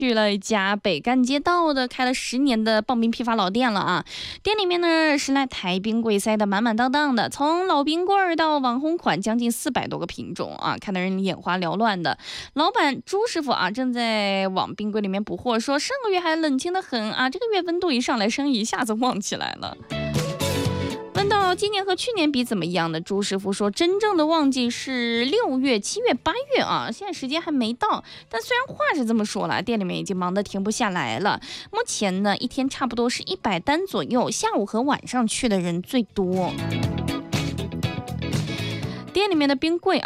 去了一家北干街道的开了10年的棒冰批发老店了啊！店里面呢10来台冰柜塞得满满当当的，从老冰棍到网红款，将近400多个品种啊，看得人眼花缭乱的。老板朱师傅啊，正在往冰柜里面补货，说上个月还冷清得很啊，这个月温度一上来，生意一下子旺起来了。问到今年和去年比怎么样呢？朱师傅说，真正的旺季是6月、7月、8月啊，现在时间还没到。但虽然话是这么说了，店里面已经忙得停不下来了。目前呢，一天差不多是100单左右，下午和晚上去的人最多。店里面的冰柜